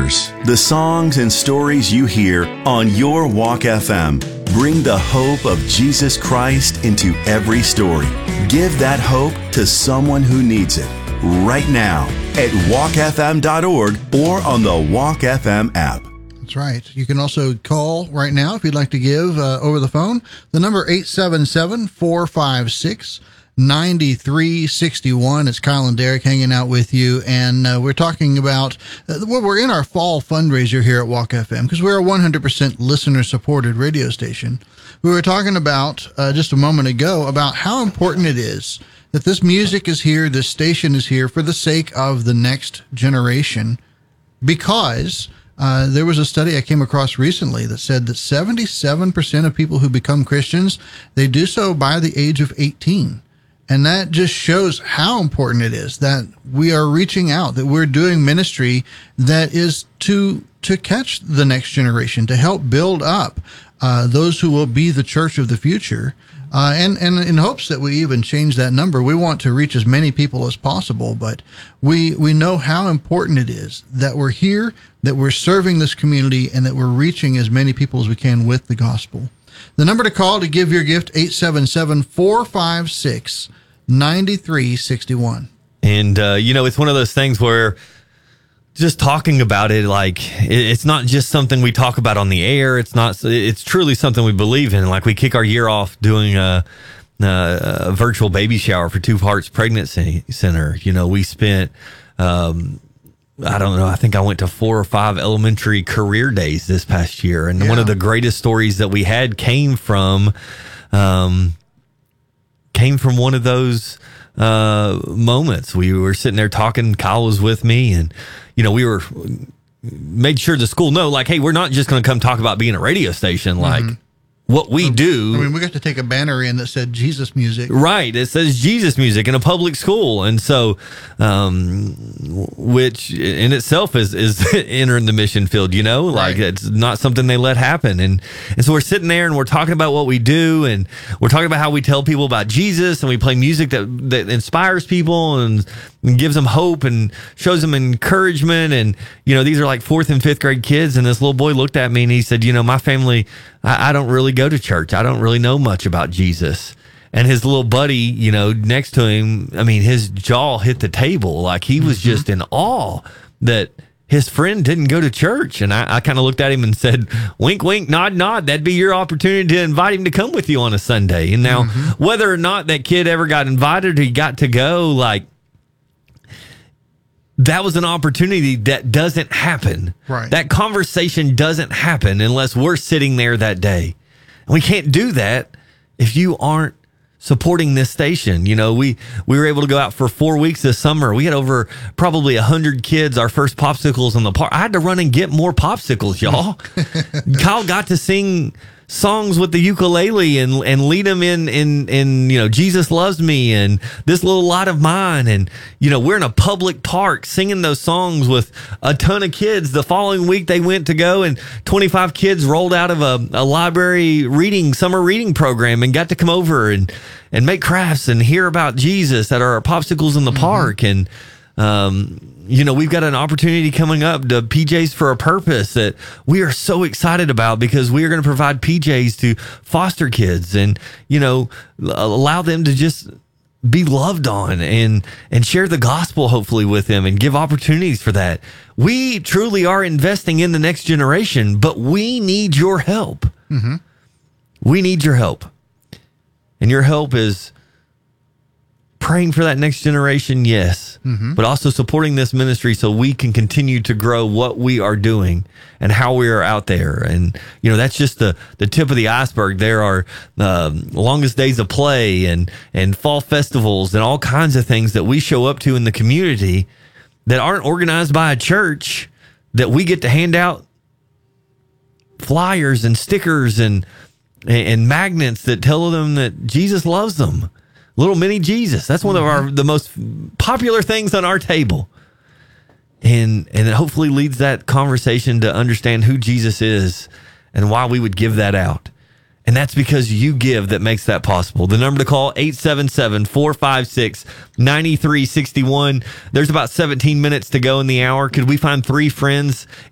believers. The songs and stories you hear on Your Walk FM bring the hope of Jesus Christ into every story. Give that hope to someone who needs it right now at walkfm.org or on the Walk FM app. That's right. You can also call right now if you'd like to give over the phone. The number 877-456-9361. It's Kyle and Derek hanging out with you, and we're talking about we're in our fall fundraiser here at Walk FM because we're a 100% listener-supported radio station. We were talking about just a moment ago about how important it is that this music is here, this station is here for the sake of the next generation, because there was a study I came across recently that said that 77% of people who become Christians, they do so by the age of 18. And that just shows how important it is that we are reaching out, that we're doing ministry that is to catch the next generation, to help build up those who will be the church of the future. And in hopes that we even change that number, we want to reach as many people as possible. But we know how important it is that we're here, that we're serving this community, and that we're reaching as many people as we can with the gospel. The number to call to give your gift, 877-456-9361. And, it's one of those things where just talking about it, like, it's not just something we talk about on the air. It's truly something we believe in. Like, we kick our year off doing a virtual baby shower for Two Hearts Pregnancy Center. We spent, I don't know, I think I went to 4 or 5 elementary career days this past year. And one of the greatest stories that we had came from one of those moments. We were sitting there talking. Kyle was with me, and we were made sure the school know, like, hey, we're not just going to come talk about being a radio station. Like, what we do. I mean, we got to take a banner in that said Jesus music. Right. It says Jesus music in a public school. And so, which in itself is entering the mission field, like it's not something they let happen. And so we're sitting there and we're talking about what we do, and we're talking about how we tell people about Jesus, and we play music that inspires people and gives them hope and shows them encouragement. And, these are like 4th and 5th grade kids. And this little boy looked at me and he said, my family, I don't really go to church. I don't really know much about Jesus. And his little buddy, next to him, I mean, his jaw hit the table. Like, he was just in awe that his friend didn't go to church. And I kind of looked at him and said, wink, wink, nod, nod. That'd be your opportunity to invite him to come with you on a Sunday. And now, whether or not that kid ever got invited or he got to go, like, that was an opportunity that doesn't happen. Right. That conversation doesn't happen unless we're sitting there that day. And we can't do that if you aren't supporting this station. We were able to go out for 4 weeks this summer. We had over probably 100 kids, our first popsicles in the park. I had to run and get more popsicles, y'all. Kyle got to sing songs with the ukulele and lead them in Jesus Loves Me and This Little Light of Mine. And, we're in a public park singing those songs with a ton of kids. The following week they went to go, and 25 kids rolled out of a library summer reading program and got to come over and make crafts and hear about Jesus at our popsicles in the park. And, we've got an opportunity coming up to PJs for a Purpose that we are so excited about, because we are going to provide PJs to foster kids and, allow them to just be loved on and share the gospel, hopefully, with them and give opportunities for that. We truly are investing in the next generation, but we need your help. We need your help. And your help is praying for that next generation, yes, but also supporting this ministry so we can continue to grow what we are doing and how we are out there. And, that's just the tip of the iceberg. There are longest days of play and fall festivals and all kinds of things that we show up to in the community that aren't organized by a church, that we get to hand out flyers and stickers and magnets that tell them that Jesus loves them. Little mini Jesus. That's one of the most popular things on our table. And it hopefully leads that conversation to understand who Jesus is and why we would give that out. And that's because you give that makes that possible. The number to call, 877-456-9361. There's about 17 minutes to go in the hour. Could we find 3 friends